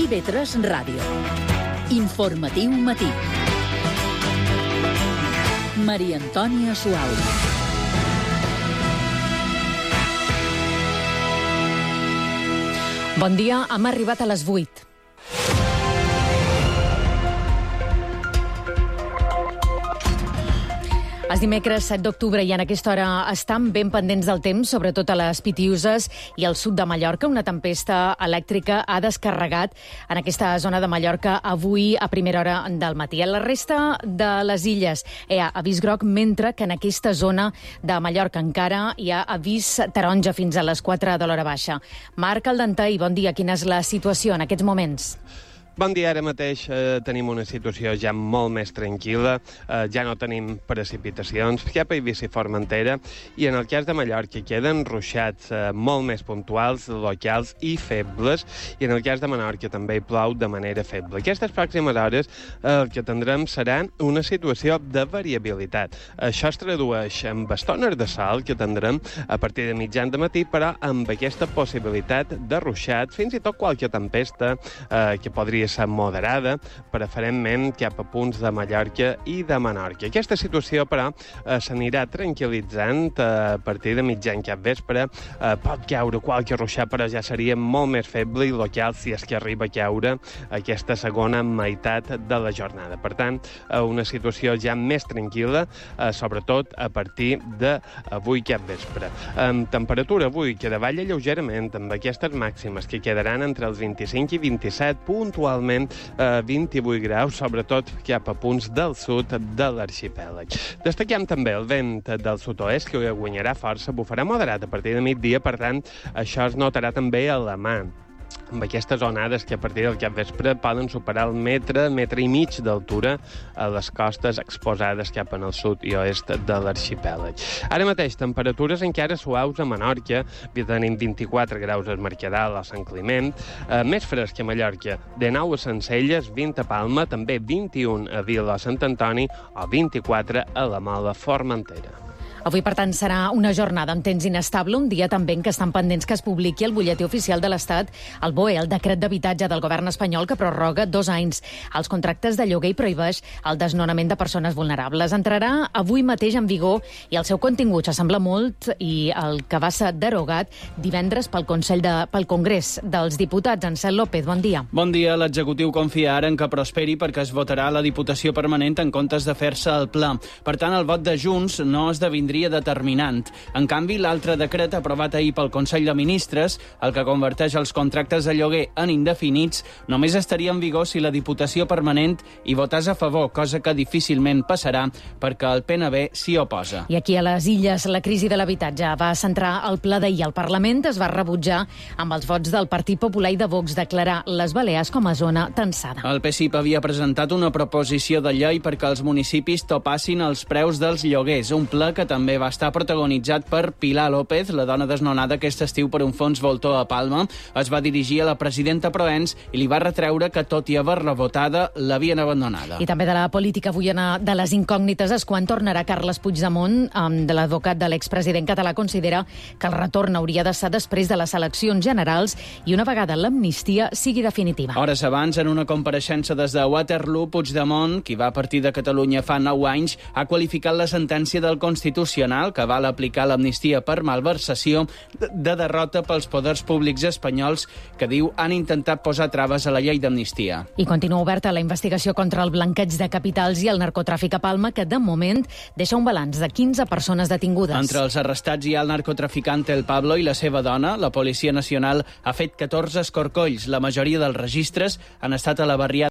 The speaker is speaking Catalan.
TV3 Ràdio. Informatiu matí. Maria Antònia Suau. Bon dia, hem arribat a les 8. És dimecres 7 d'octubre i en aquesta hora estan ben pendents del temps, sobretot a les Pitiüses i al sud de Mallorca. Una tempesta elèctrica ha descarregat en aquesta zona de Mallorca avui a primera hora del matí. A la resta de les illes hi ha avís groc, mentre que en aquesta zona de Mallorca encara hi ha avís taronja fins a les 4 de l'hora baixa. Marc Aldentei, bon dia. Quina és la situació en aquests moments? Bon dia, ara mateix tenim una situació ja molt més tranquil·la, ja no tenim precipitacions cap a Eivissa i Formentera, i en el cas de Mallorca queden ruixats molt més puntuals, locals i febles, i en el cas de Menorca també hi plou de manera feble. Aquestes pròximes hores el que tindrem serà una situació de variabilitat. Això es tradueix en bastones de sol que tindrem a partir de mitjan de matí, però amb aquesta possibilitat de ruixat, fins i tot qualque tempesta que podria ser moderada, preferentment cap a punts de Mallorca i de Menorca. Aquesta situació, però, s'anirà tranquil·litzant a partir de mitjan cap vespre. Pot caure qualque ruixat, però ja seria molt més feble i local si és que arriba a caure aquesta segona meitat de la jornada. Per tant, una situació ja més tranquil·la, sobretot a partir d'avui cap vespre. Temperatura avui que davalla lleugerament amb aquestes màximes que quedaran entre els 25 i 27, puntualment 28 graus, sobretot cap a punts del sud de l'arxipèlag. Destaquem també el vent del sud-oest, que guanyarà força, bufarà moderat a partir de migdia, per tant, això es notarà també a la mà, amb aquestes onades que a partir del capvespre poden superar el metre i mig d'altura a les costes exposades cap en el sud i oest de l'arxipèlag. Ara mateix, temperatures encara suaus a Menorca, tenim 24 graus a Mercadal o Sant Climent, més fresc a Mallorca, 19 a Sencelles, 20 a Palma, també 21 a Vila o Sant Antoni o 24 a la Mola Formentera. Avui, per tant, serà una jornada amb temps inestable, un dia també en què estan pendents que es publiqui el butlletí oficial de l'Estat, el BOE, el decret d'habitatge del govern espanyol que prorroga 2 anys els contractes de lloguer i prohibeix el desnonament de persones vulnerables. Entrarà avui mateix en vigor i el seu contingut s'assembla molt i el que va ser derogat divendres pel Congrés dels Diputats. Ansel López, bon dia. Bon dia. L'executiu confia ara en que prosperi perquè es votarà a la Diputació Permanent en comptes de fer-se el pla. Per tant, el vot de Junts no esdevindria determinant. En canvi, l'altre decret aprovat ahir pel Consell de Ministres, el que converteix els contractes de lloguer en indefinits, només estaria en vigor si la Diputació Permanent hi votés a favor, cosa que difícilment passarà perquè el PNB s'hi oposa. I aquí a les Illes la crisi de l'habitatge va centrar el ple d'ahir. El Parlament es va rebutjar amb els vots del Partit Popular i de Vox declarar les Balears com a zona tensada. El PSIP havia presentat una proposició de llei perquè els municipis topassin els preus dels lloguers, un ple que també va estar protagonitzat per Pilar López, la dona desnonada aquest estiu per un fons voltor a Palma. Es va dirigir a la presidenta Proens i li va retreure que, tot i haver-la votada, l'havien abandonada. I també de la política avui de les incògnites és quan tornarà Carles Puigdemont. De l'advocat de l'expresident català considera que el retorn hauria de ser després de les eleccions generals i una vegada l'amnistia sigui definitiva. Hores abans, en una compareixença des de Waterloo, Puigdemont, qui va partir de Catalunya fa 9 anys, ha qualificat la sentència del Constitucional que val aplicar l'amnistia per malversació de derrota pels poders públics espanyols que, diu, han intentat posar traves a la llei d'amnistia. I continua oberta la investigació contra el blanqueig de capitals i el narcotràfic a Palma, que de moment deixa un balanç de 15 persones detingudes. Entre els arrestats hi ha el narcotraficant El Pablo i la seva dona. La Policia Nacional ha fet 14 escorcolls. La majoria dels registres han estat a la barriada